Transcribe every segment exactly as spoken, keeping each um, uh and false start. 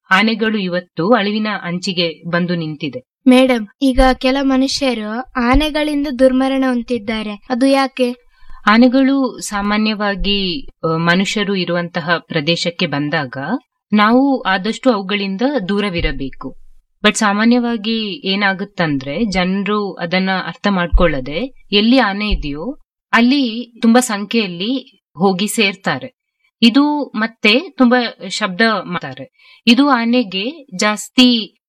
ಆನೆಗಳು ಇವತ್ತು ಅಳಿವಿನ ಅಂಚಿಗೆ ಬಂದು ನಿಂತಿದೆ. ಮೇಡಮ್, ಈಗ ಕೆಲ ಮನುಷ್ಯರು ಆನೆಗಳಿಂದ ದುರ್ಮರಣ ಹೊಂದಿದ್ದಾರೆ, ಅದು ಯಾಕೆ? ಆನೆಗಳು ಸಾಮಾನ್ಯವಾಗಿ ಮನುಷ್ಯರು ಇರುವಂತಹ ಪ್ರದೇಶಕ್ಕೆ ಬಂದಾಗ ನಾವು ಆದಷ್ಟು ಅವುಗಳಿಂದ ದೂರವಿರಬೇಕು. ಬಟ್ ಸಾಮಾನ್ಯವಾಗಿ ಏನಾಗುತ್ತಂದ್ರೆ ಜನರು ಅದನ್ನ ಅರ್ಥ ಮಾಡ್ಕೊಳ್ಳದೆ ಎಲ್ಲಿ ಆನೆ ಇದೆಯೋ ಅಲ್ಲಿ ತುಂಬಾ ಸಂಖ್ಯೆಯಲ್ಲಿ ಹೋಗಿ ಸೇರ್ತಾರೆ. ಇದು ಮತ್ತೆ ತುಂಬಾ ಶಬ್ದ ಮಾಡ್ತಾರೆ. ಇದು ಆನೆಗೆ ಜಾಸ್ತಿ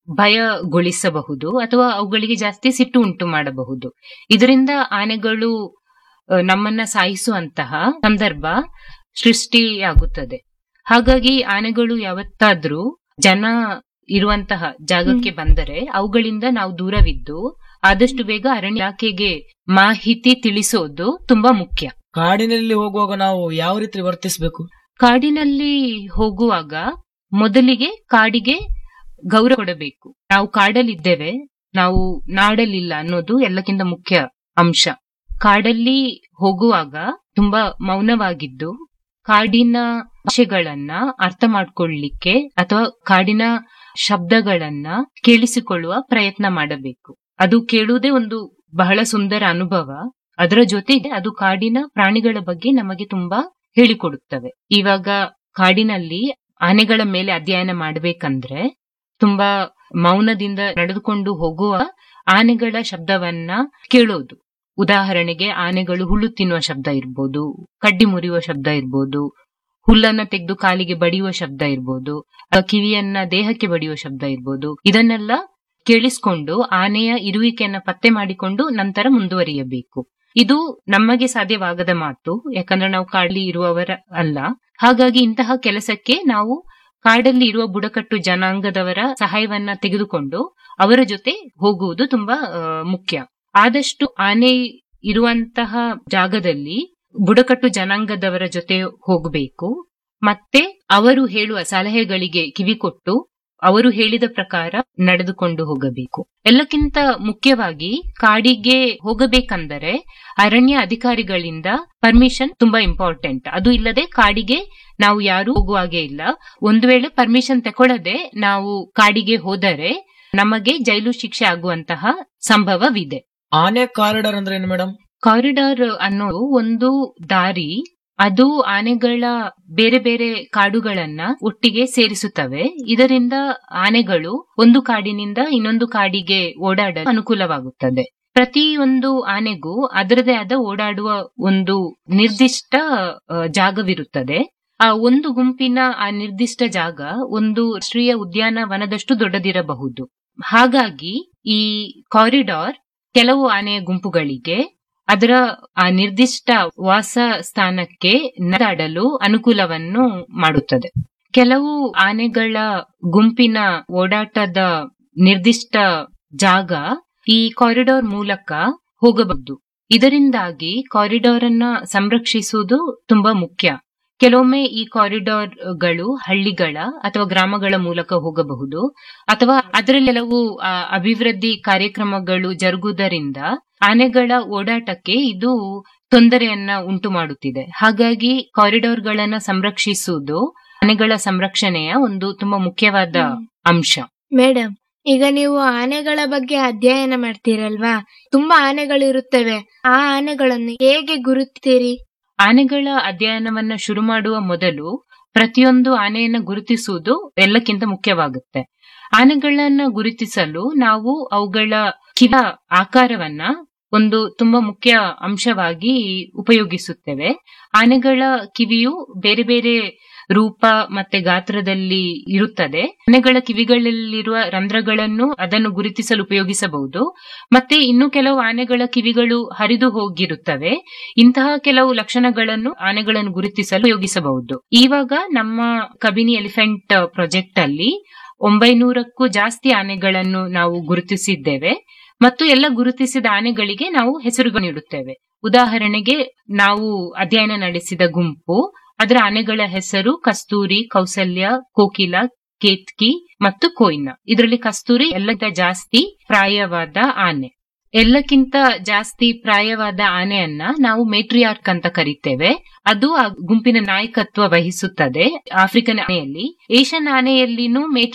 ಭಯಗೊಳಿಸಬಹುದು ಅಥವಾ ಅವುಗಳಿಗೆ ಜಾಸ್ತಿ ಸಿಟ್ಟು ಉಂಟು ಮಾಡಬಹುದು. ಇದರಿಂದ ಆನೆಗಳು ನಮ್ಮನ್ನ ಸಾಯಿಸುವಂತಹ ಸಂದರ್ಭ ಸೃಷ್ಟಿಯಾಗುತ್ತದೆ. ಹಾಗಾಗಿ ಆನೆಗಳು ಯಾವತ್ತಾದ್ರೂ ಜನ ಇರುವಂತಹ ಜಾಗಕ್ಕೆ ಬಂದರೆ ಅವುಗಳಿಂದ ನಾವು ದೂರವಿದ್ದು ಆದಷ್ಟು ಬೇಗ ಅರಣ್ಯ ಇಲಾಖೆಗೆ ಮಾಹಿತಿ ತಿಳಿಸೋದು ತುಂಬಾ ಮುಖ್ಯ. ಕಾಡಿನಲ್ಲಿ ಹೋಗುವಾಗ ನಾವು ಯಾವ ರೀತಿ ವರ್ತಿಸಬೇಕು? ಕಾಡಿನಲ್ಲಿ ಹೋಗುವಾಗ ಮೊದಲಿಗೆ ಕಾಡಿಗೆ ಗೌರವ ಕೊಡಬೇಕು. ನಾವು ಕಾಡಲ್ಲಿದ್ದೇವೆ, ನಾವು ನಾಡಲ್ಲಿಲ್ಲ ಅನ್ನೋದು ಎಲ್ಲಕ್ಕಿಂತ ಮುಖ್ಯ ಅಂಶ. ಕಾಡಲ್ಲಿ ಹೋಗುವಾಗ ತುಂಬಾ ಮೌನವಾಗಿದ್ದು ಕಾಡಿನ ಭಾಷೆಗಳನ್ನ ಅರ್ಥ ಮಾಡ್ಕೊಳ್ಳಿಕ್ಕೆ ಅಥವಾ ಕಾಡಿನ ಶಬ್ದಗಳನ್ನ ಕೇಳಿಸಿಕೊಳ್ಳುವ ಪ್ರಯತ್ನ ಮಾಡಬೇಕು. ಅದು ಕೇಳುವುದೇ ಒಂದು ಬಹಳ ಸುಂದರ ಅನುಭವ. ಅದರ ಜೊತೆಗೆ ಅದು ಕಾಡಿನ ಪ್ರಾಣಿಗಳ ಬಗ್ಗೆ ನಮಗೆ ತುಂಬಾ ಹೇಳಿಕೊಡುತ್ತವೆ. ಇವಾಗ ಕಾಡಿನಲ್ಲಿ ಆನೆಗಳ ಮೇಲೆ ಅಧ್ಯಯನ ಮಾಡಬೇಕಂದ್ರೆ ತುಂಬಾ ಮೌನದಿಂದ ನಡೆದುಕೊಂಡು ಹೋಗುವ ಆನೆಗಳ ಶಬ್ದವನ್ನ ಕೇಳೋದು. ಉದಾಹರಣೆಗೆ ಆನೆಗಳು ಹುಲ್ಲು ತಿನ್ನುವ ಶಬ್ದ ಇರ್ಬೋದು, ಕಡ್ಡಿ ಮುರಿಯುವ ಶಬ್ದ ಇರ್ಬೋದು, ಹುಲ್ಲನ್ನ ತೆಗೆದು ಕಾಲಿಗೆ ಬಡಿಯುವ ಶಬ್ದ ಇರ್ಬೋದು, ಕಿವಿಯನ್ನ ದೇಹಕ್ಕೆ ಬಡಿಯುವ ಶಬ್ದ ಇರ್ಬೋದು. ಇದನ್ನೆಲ್ಲ ಕೇಳಿಸ್ಕೊಂಡು ಆನೆಯ ಇರುವಿಕೆಯನ್ನ ಪತ್ತೆ ಮಾಡಿಕೊಂಡು ನಂತರ ಮುಂದುವರಿಯಬೇಕು. ಇದು ನಮಗೆ ಸಾಧ್ಯವಾಗದ ಮಾತು, ಯಾಕಂದ್ರೆ ನಾವು ಕಾಡಲ್ಲಿ ಇರುವವರ ಅಲ್ಲ. ಹಾಗಾಗಿ ಇಂತಹ ಕೆಲಸಕ್ಕೆ ನಾವು ಕಾಡಲ್ಲಿ ಇರುವ ಬುಡಕಟ್ಟು ಜನಾಂಗದವರ ಸಹಾಯವನ್ನ ತೆಗೆದುಕೊಂಡು ಅವರ ಜೊತೆ ಹೋಗುವುದು ತುಂಬಾ ಮುಖ್ಯ. ಆದಷ್ಟು ಆನೆ ಇರುವಂತಹ ಜಾಗದಲ್ಲಿ ಬುಡಕಟ್ಟು ಜನಾಂಗದವರ ಜೊತೆ ಹೋಗಬೇಕು. ಮತ್ತೆ ಅವರು ಹೇಳುವ ಸಲಹೆಗಳಿಗೆ ಕಿವಿಕೊಟ್ಟು ಅವರು ಹೇಳಿದ ಪ್ರಕಾರ ನಡೆದುಕೊಂಡು ಹೋಗಬೇಕು. ಎಲ್ಲಕ್ಕಿಂತ ಮುಖ್ಯವಾಗಿ ಕಾಡಿಗೆ ಹೋಗಬೇಕಂದರೆ ಅರಣ್ಯ ಅಧಿಕಾರಿಗಳಿಂದ ಪರ್ಮಿಷನ್ ತುಂಬಾ ಇಂಪಾರ್ಟೆಂಟ್. ಅದು ಇಲ್ಲದೆ ಕಾಡಿಗೆ ನಾವು ಯಾರು ಹೋಗುವಾಗೆ ಇಲ್ಲ. ಒಂದು ವೇಳೆ ಪರ್ಮಿಷನ್ ತಗೊಳ್ಳದೆ ನಾವು ಕಾಡಿಗೆ ಹೋದರೆ ನಮಗೆ ಜೈಲು ಶಿಕ್ಷೆ ಆಗುವಂತಹ ಸಂಭವವಿದೆ. ಆನೆ ಕಾರಿಡಾರ್ ಅಂದ್ರೆ ಏನು ಮೇಡಮ್? ಕಾರಿಡಾರ್ ಅನ್ನೋದು ಒಂದು ದಾರಿ. ಅದು ಆನೆಗಳ ಬೇರೆ ಬೇರೆ ಕಾಡುಗಳನ್ನ ಒಟ್ಟಿಗೆ ಸೇರಿಸುತ್ತವೆ. ಇದರಿಂದ ಆನೆಗಳು ಒಂದು ಕಾಡಿನಿಂದ ಇನ್ನೊಂದು ಕಾಡಿಗೆ ಓಡಾಡಲು ಅನುಕೂಲವಾಗುತ್ತದೆ. ಪ್ರತಿಯೊಂದು ಆನೆಗೂ ಅದರದೇ ಆದ ಓಡಾಡುವ ಒಂದು ನಿರ್ದಿಷ್ಟ ಜಾಗವಿರುತ್ತದೆ. ಆ ಒಂದು ಗುಂಪಿನ ಆ ನಿರ್ದಿಷ್ಟ ಜಾಗ ಒಂದು ರಾಷ್ಟ್ರೀಯ ಉದ್ಯಾನವನದಷ್ಟು ದೊಡ್ಡದಿರಬಹುದು. ಹಾಗಾಗಿ ಈ ಕಾರಿಡಾರ್ ಕೆಲವು ಆನೆಯ ಗುಂಪುಗಳಿಗೆ ಅದರ ಆ ನಿರ್ದಿಷ್ಟ ವಾಸ ಸ್ಥಾನಕ್ಕೆ ನಡೆದಾಡಲು ಅನುಕೂಲವನ್ನು ಮಾಡುತ್ತದೆ. ಕೆಲವು ಆನೆಗಳ ಗುಂಪಿನ ಓಡಾಟದ ನಿರ್ದಿಷ್ಟ ಜಾಗ ಈ ಕಾರಿಡಾರ್ ಮೂಲಕ ಹೋಗಬಹುದು. ಇದರಿಂದಾಗಿ ಕಾರಿಡಾರ್ ಅನ್ನ ಸಂರಕ್ಷಿಸುವುದು ತುಂಬಾ ಮುಖ್ಯ. ಕೆಲವೊಮ್ಮೆ ಈ ಕಾರಿಡಾರ್ಗಳು ಹಳ್ಳಿಗಳ ಅಥವಾ ಗ್ರಾಮಗಳ ಮೂಲಕ ಹೋಗಬಹುದು, ಅಥವಾ ಅದರಲ್ಲಿ ಕೆಲವು ಅಭಿವೃದ್ಧಿ ಕಾರ್ಯಕ್ರಮಗಳು ಜರುಗುವುದರಿಂದ ಆನೆಗಳ ಓಡಾಟಕ್ಕೆ ಇದು ತೊಂದರೆಯನ್ನ ಉಂಟು ಮಾಡುತ್ತಿದೆ. ಹಾಗಾಗಿ ಕಾರಿಡಾರ್ಗಳನ್ನ ಸಂರಕ್ಷಿಸುವುದು ಆನೆಗಳ ಸಂರಕ್ಷಣೆಯ ಒಂದು ತುಂಬಾ ಮುಖ್ಯವಾದ ಅಂಶ. ಮೇಡಮ್, ಈಗ ನೀವು ಆನೆಗಳ ಬಗ್ಗೆ ಅಧ್ಯಯನ ಮಾಡ್ತೀರಲ್ವಾ, ತುಂಬಾ ಆನೆಗಳಿರುತ್ತವೆ. ಆ ಆನೆಗಳನ್ನು ಹೇಗೆ ಗುರುತಿಸ್ತೀರಿ? ಆನೆಗಳ ಅಧ್ಯಯನವನ್ನ ಶುರು ಮಾಡುವ ಮೊದಲು ಪ್ರತಿಯೊಂದು ಆನೆಯನ್ನ ಗುರುತಿಸುವುದು ಎಲ್ಲಕ್ಕಿಂತ ಮುಖ್ಯವಾಗುತ್ತೆ. ಆನೆಗಳನ್ನ ಗುರುತಿಸಲು ನಾವು ಅವುಗಳ ಕಿವಿಯ ಆಕಾರವನ್ನ ಒಂದು ತುಂಬಾ ಮುಖ್ಯ ಅಂಶವಾಗಿ ಉಪಯೋಗಿಸುತ್ತೇವೆ. ಆನೆಗಳ ಕಿವಿಯು ಬೇರೆ ಬೇರೆ ರೂಪ ಮತ್ತೆ ಗಾತ್ರದಲ್ಲಿ ಇರುತ್ತದೆ. ಆನೆಗಳ ಕಿವಿಗಳಲ್ಲಿರುವ ರಂಧ್ರಗಳನ್ನು ಅದನ್ನು ಗುರುತಿಸಲು ಉಪಯೋಗಿಸಬಹುದು. ಮತ್ತೆ ಇನ್ನು ಕೆಲವು ಆನೆಗಳ ಕಿವಿಗಳು ಹರಿದು ಹೋಗಿರುತ್ತವೆ. ಇಂತಹ ಕೆಲವು ಲಕ್ಷಣಗಳನ್ನು ಆನೆಗಳನ್ನು ಗುರುತಿಸಲು ಉಪಯೋಗಿಸಬಹುದು. ಇವಾಗ ನಮ್ಮ ಕಬಿನಿ ಎಲಿಫೆಂಟ್ ಪ್ರಾಜೆಕ್ಟ್ ಅಲ್ಲಿ ಒಂಬೈನೂರಕ್ಕೂ ಜಾಸ್ತಿ ಆನೆಗಳನ್ನು ನಾವು ಗುರುತಿಸಿದ್ದೇವೆ ಮತ್ತು ಎಲ್ಲ ಗುರುತಿಸಿದ ಆನೆಗಳಿಗೆ ನಾವು ಹೆಸರುಗಳು ನೀಡುತ್ತೇವೆ. ಉದಾಹರಣೆಗೆ ನಾವು ಅಧ್ಯಯನ ನಡೆಸಿದ ಗುಂಪು, ಅದರ ಆನೆಗಳ ಹೆಸರು ಕಸ್ತೂರಿ, ಕೌಸಲ್ಯ, ಕೋಕಿಲ, ಕೇತ್ಕಿ ಮತ್ತು ಕೊಯ್ನಾ. ಇದರಲ್ಲಿ ಕಸ್ತೂರಿ ಎಲ್ಲಕ್ಕಿಂತ ಜಾಸ್ತಿ ಪ್ರಾಯವಾದ ಆನೆ. ಎಲ್ಲಕ್ಕಿಂತ ಜಾಸ್ತಿ ಪ್ರಾಯವಾದ ಆನೆಯನ್ನ ನಾವು ಮೇಟ್ರಿಯಾರ್ಕ್ ಅಂತ ಕರೀತೇವೆ. ಅದು ಆ ಗುಂಪಿನ ನಾಯಕತ್ವ ವಹಿಸುತ್ತದೆ. African ಆನೆಯಲ್ಲಿ, Asian ಆನೆಯಲ್ಲಿನೂ